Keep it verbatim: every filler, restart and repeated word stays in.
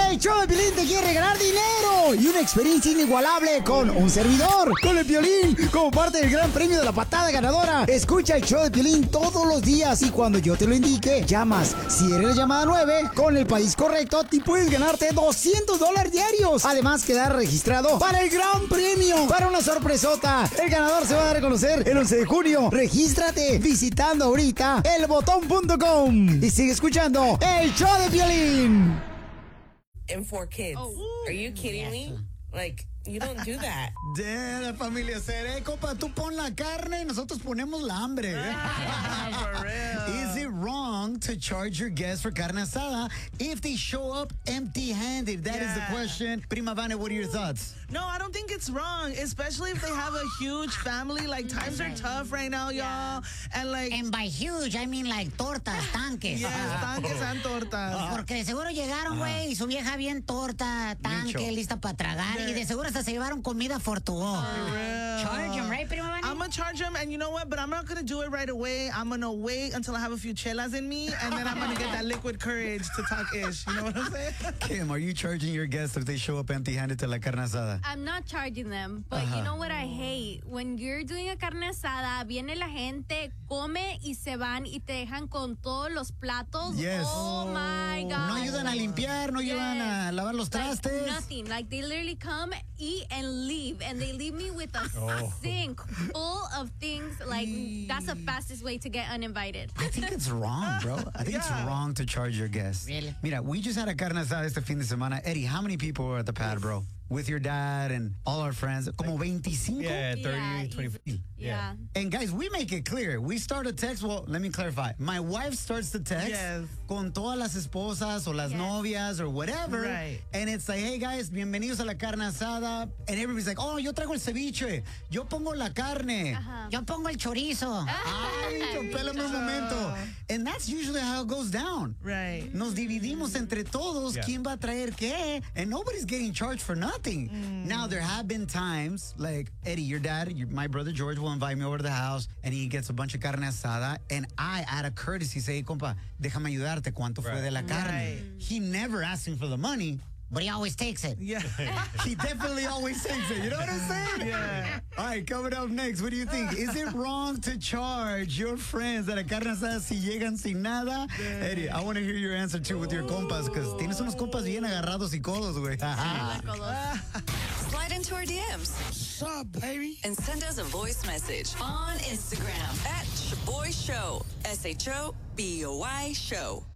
El show de Piolín te quiere regalar dinero y una experiencia inigualable con un servidor, con el Piolín, como parte del gran premio de la patada ganadora. Escucha el show de Piolín todos los días y cuando yo te lo indique, llamas. Si eres la llamada nueve, con el país correcto, te puedes ganarte doscientos dólares diarios. Además, quedar registrado para el gran premio, para una sorpresota. El ganador se va a dar a conocer el once de junio. Regístrate visitando ahorita el botón punto com y sigue escuchando el show de Piolín. And four kids. Oh, are you kidding me? Like, you don't do that. De la familia Cere, compa, tú pon la carne y nosotros ponemos la hambre. For real. Is it wrong to charge your guests for carne asada if they show up empty-handed? That yeah. is the question. Prima Vane, what are your thoughts? No, I don't think it's wrong, especially if they have a huge family. Like, times are tough right now, y'all. Yeah. And like... And by huge, I mean like tortas, tanques. Yes, tanques and tortas. Porque de seguro llegaron, güey, y su vieja bien torta, tanque, Micho. lista para tragar. Yeah. Y de seguro hasta se llevaron comida Fortugó. Uh, charge them, right, Prima Vane? I'm going to charge them, and you know what? But I'm not going to do it right away. I'm going to wait until I have a few chelas in me, and then I'm going to get that liquid courage to talk ish. You know what I'm saying? Kim, are you charging your guests if they show up empty-handed to la carne asada? I'm not charging them, but uh-huh. you know what I hate? When you're doing a carne asada, viene la gente, come y se van y te dejan con todos los platos. Yes. Oh my God. No ayudan a limpiar, no yes. ayudan a lavar los trastes. Like nothing. Like they literally come, eat, and leave. And they leave me with a oh. sink full of things. Like, that's the fastest way to get uninvited. I think it's wrong, bro. I think yeah. it's wrong to charge your guests. Really? Mira, we just had a carne asada este fin de semana. Eddie, how many people were at the pad, bro? With your dad and all our friends, como twenty-five? Yeah, thirty, yeah, twenty. Yeah. yeah. And guys, we make it clear. We start a text. Well, let me clarify. My wife starts the text yes. con todas las esposas o las yes. novias or whatever. Right. And it's like, hey guys, bienvenidos a la carne asada. And everybody's like, oh, yo traigo el ceviche. Yo pongo la carne. Uh-huh. Yo pongo el chorizo. Ay, chopélame un momento. And that's usually how it goes down. Right. Nos dividimos entre todos. Yeah. ¿Quién va a traer qué? And nobody's getting charged for nothing. Mm. Now, there have been times, like, Eddie, your dad, your, my brother George will invite me over to the house, and he gets a bunch of carne asada, and I, out of courtity, say, compa, déjame ayudarte, ¿cuánto right. fue de la carne? Right. He never asks him for the money. But he always takes it. Yeah. He definitely always takes it. You know what I'm saying? Yeah. All right, coming up next, what do you think? Is it wrong to charge your friends at a carne asada si llegan sin nada? Yeah. Eddie, I want to hear your answer, too, with your compas, because tienes unos compas bien agarrados y codos, güey. Slide into our D Ms. What's up, baby? And send us a voice message on Instagram at Shaboy Show. S H O B O Y Show.